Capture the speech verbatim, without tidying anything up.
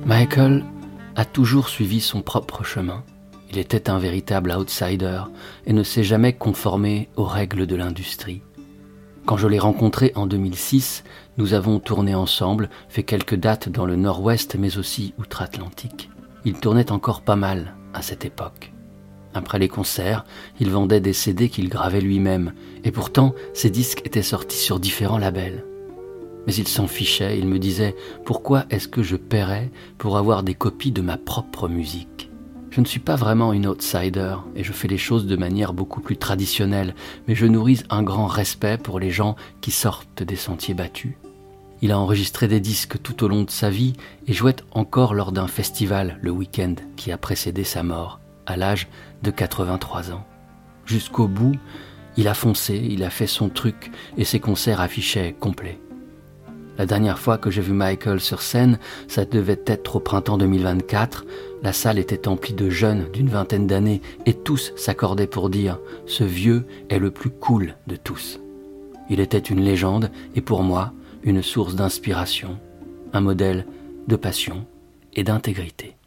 Michael a toujours suivi son propre chemin. Il était un véritable outsider et ne s'est jamais conformé aux règles de l'industrie. Quand je l'ai rencontré en deux mille six, nous avons tourné ensemble, fait quelques dates dans le nord-ouest mais aussi outre-Atlantique. Il tournait encore pas mal à cette époque. Après les concerts, il vendait des C D qu'il gravait lui-même et pourtant ses disques étaient sortis sur différents labels. Mais il s'en fichait, il me disait « Pourquoi est-ce que je paierais pour avoir des copies de ma propre musique ?» Je ne suis pas vraiment une outsider et je fais les choses de manière beaucoup plus traditionnelle, mais je nourris un grand respect pour les gens qui sortent des sentiers battus. Il a enregistré des disques tout au long de sa vie et jouait encore lors d'un festival le week-end qui a précédé sa mort, à l'âge de quatre-vingt-trois ans. Jusqu'au bout, il a foncé, il a fait son truc et ses concerts affichaient complets. La dernière fois que j'ai vu Michael sur scène, ça devait être au printemps deux mille vingt-quatre. La salle était emplie de jeunes d'une vingtaine d'années et tous s'accordaient pour dire « Ce vieux est le plus cool de tous ». Il était une légende et pour moi, une source d'inspiration, un modèle de passion et d'intégrité.